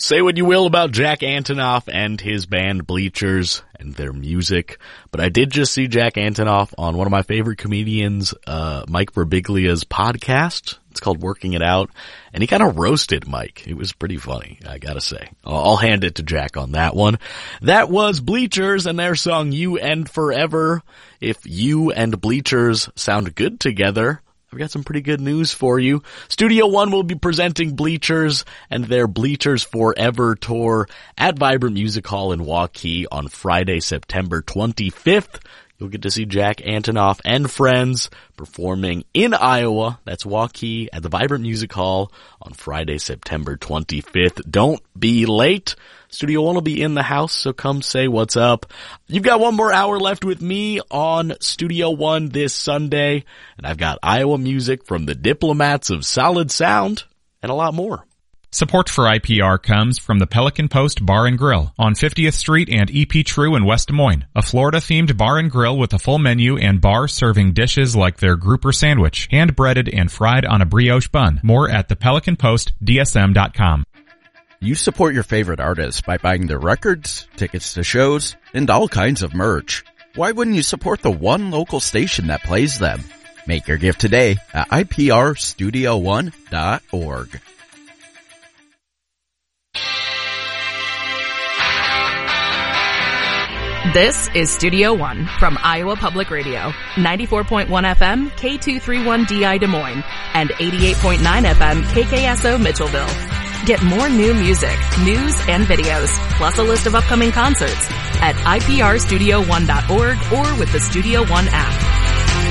Say what you will about Jack Antonoff and his band Bleachers and their music, but I did just see Jack Antonoff on one of my favorite comedians, Mike Birbiglia's podcast. It's called Working It Out, and he kind of roasted Mike. It was pretty funny, I gotta say. I'll hand it to Jack on that one. That was Bleachers and their song You and Forever. If you and Bleachers sound good together, I've got some pretty good news for you. Studio One will be presenting Bleachers and their Bleachers Forever tour at Vibrant Music Hall in Waukee on Friday, September 25th. You'll get to see Jack Antonoff and friends performing in Iowa. That's Waukee at the Vibrant Music Hall on Friday, September 25th. Don't be late. Studio One will be in the house, so come say what's up. You've got one more hour left with me on Studio One this Sunday, and I've got Iowa music from the Diplomats of Solid Sound and a lot more. Support for IPR comes from the Pelican Post Bar and Grill on 50th Street and EP True in West Des Moines, a Florida-themed bar and grill with a full menu and bar serving dishes like their grouper sandwich, hand-breaded and fried on a brioche bun. More at thepelicanpostdsm.com. You support your favorite artists by buying their records, tickets to shows, and all kinds of merch. Why wouldn't you support the one local station that plays them? Make your gift today at iprstudio1.org. This is Studio One from Iowa Public Radio, 94.1 FM, K231DI Des Moines, and 88.9 FM, KKSO Mitchellville. Get more new music, news, and videos, plus a list of upcoming concerts at iprstudio1.org or with the Studio One app.